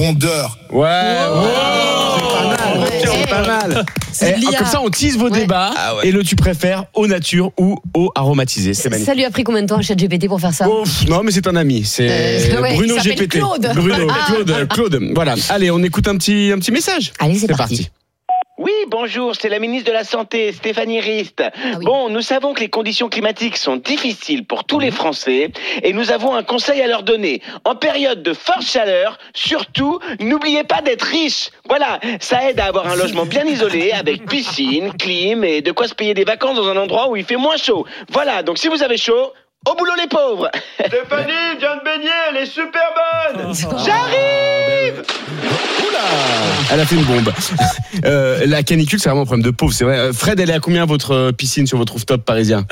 répondeur. Ouais. C'est pas mal. Comme ça, on tease vos débats. Et le tu préfères eau nature ou eau aromatisée. C'est magnifique. Ça lui a pris combien de temps à ChatGPT pour faire ça? Non, mais c'est un ami. C'est Bruno il s'appelle GPT. Claude. Claude. Voilà. Allez, on écoute un petit message. Allez, c'est parti. Oui, bonjour, c'est la ministre de la Santé, Stéphanie Rist. Oui. Bon, nous savons que les conditions climatiques sont difficiles pour tous les Français et nous avons un conseil à leur donner. En période de forte chaleur, surtout, n'oubliez pas d'être riche. Voilà, ça aide à avoir un logement bien isolé avec piscine, clim et de quoi se payer des vacances dans un endroit où il fait moins chaud. Voilà, donc si vous avez chaud, au boulot les pauvres. Stéphanie vient de baigner, elle est super bonne. J'arrive. Elle a fait une bombe. La canicule, c'est vraiment un problème de pauvre, c'est vrai. Fred, elle est à combien votre piscine sur votre rooftop parisien?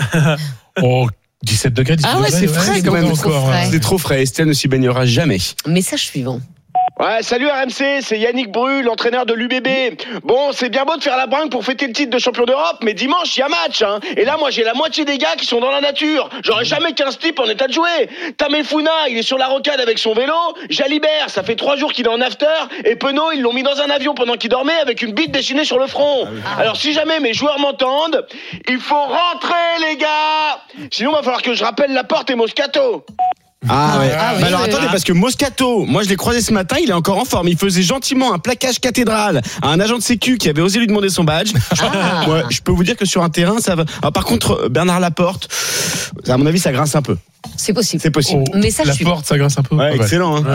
17 degrés, 18 Ah ouais, c'est frais quand même. encore. C'est trop frais. Estelle ne s'y baignera jamais. Message suivant. Ouais, salut RMC, c'est Yannick Bru, l'entraîneur de l'UBB. Bon, c'est bien beau de faire la bringue pour fêter le titre de champion d'Europe, mais dimanche, il y a match, hein. Et là, moi, j'ai la moitié des gars qui sont dans la nature. J'aurais jamais 15 types en état de jouer. Tamefouna, il est sur la rocade avec son vélo. Jalibert, ça fait 3 jours qu'il est en after. Et Penaud, ils l'ont mis dans un avion pendant qu'il dormait avec une bite dessinée sur le front. Alors, si jamais mes joueurs m'entendent, il faut rentrer, les gars. Sinon, va falloir que je rappelle Laporte et Moscato. Ah ouais. oui, Alors oui, attendez, parce que Moscato, moi je l'ai croisé ce matin, il est encore en forme. Il faisait gentiment un plaquage cathédrale à un agent de sécu qui avait osé lui demander son badge. Ouais, je peux vous dire que sur un terrain, ça va. Alors, par contre, Bernard Laporte, à mon avis, ça grince un peu. C'est possible. C'est possible. Message La suivant. porte, ça grince un peu. Ouais, excellent. Hein.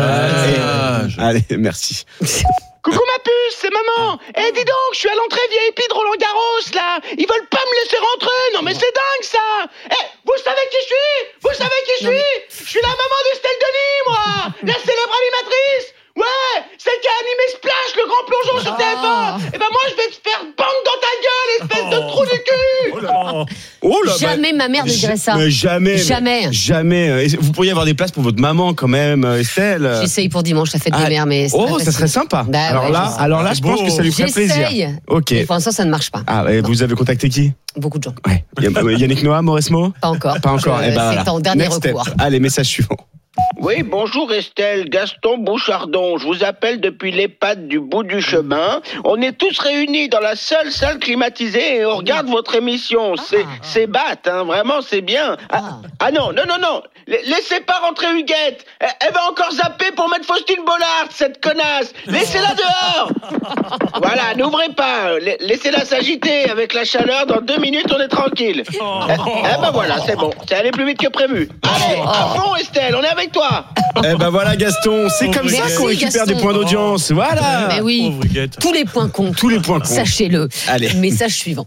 Allez, merci. Coucou ma puce, c'est maman. Eh dis donc, je suis à l'entrée VIP de Roland Garros là. Ils veulent pas me laisser rentrer. Non mais c'est dingue ça. Eh, vous savez qui je suis? Vous savez qui je suis? Je suis la maman d'Estelle Denis, moi. La célèbre animatrice. Ouais, celle qui a animé Splash, le grand plongeon sur TF1. Eh ben moi je vais te faire bang dans ta gueule, espèce de trou du cul. Oh là, Jamais ma mère ne dirait ça. Mais jamais. Jamais. Vous pourriez avoir des places pour votre maman quand même, Estelle. J'essaye pour dimanche, la fête des mères, mais c'est pas ça facile. serait sympa. Bah alors là, je pense que ça lui ferait plaisir. J'essaye. Ok. Mais pour l'instant, ça ne marche pas. Ah, et vous avez contacté qui? Beaucoup de gens. Ouais. Yannick Noah, Mauresmo? Pas encore. Pas encore. C'est en dernier Next step. recours. Allez, message suivant. Oui, bonjour Estelle, Gaston Bouchardon. Je vous appelle depuis l'EHPAD du bout du chemin. On est tous réunis dans la seule salle climatisée et on regarde votre émission. C'est batte, hein, vraiment, c'est bien. Ah non. Laissez pas rentrer Huguette. Elle va encore zapper pour mettre Faustine Bollard, cette connasse. Laissez-la dehors. Voilà, n'ouvrez pas. Laissez-la s'agiter avec la chaleur. Dans 2 minutes, on est tranquille. Ben voilà, c'est bon. C'est allé plus vite que prévu. Allez, à fond Estelle, on est avec toi. Eh ben voilà Gaston, c'est comme ça qu'on récupère Gaston. des points d'audience. Voilà. Mais oui, tous les points comptent. Tous les points comptent. Sachez-le. Allez. Message suivant.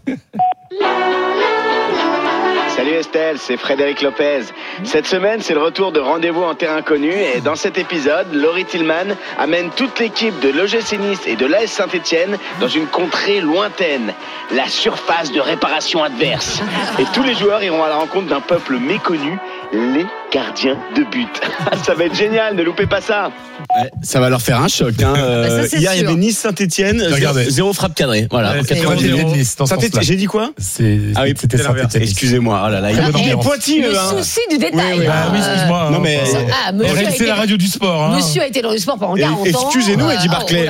Salut Estelle, c'est Frédéric Lopez. Cette semaine, c'est le retour de Rendez-vous en terrain connu et dans cet épisode, Laurie Tillman amène toute l'équipe de l'OGC Nice et de l'AS Saint-Etienne dans une contrée lointaine, la surface de réparation adverse. Et tous les joueurs iront à la rencontre d'un peuple méconnu, les gardiens de but. Ça va être génial, ne loupez pas ça. Ouais, ça va leur faire un choc. Hein. Ça, c'est Hier, il y sûr. avait Nice-Saint-Etienne, Regardez. 0 frappe cadrée. Voilà. Ouais, 98. 0. Saint-Etienne, j'ai dit quoi? C'était Saint-Etienne. Excusez-moi. Oh là là, il est pointilleux. Le Hein. souci du détail. Oui, excusez-moi. Non mais. Monsieur a RMC, été- la radio du sport. Hein. Monsieur a été dans le sport pendant 40 ans. Excusez-nous, Eddie Barclay.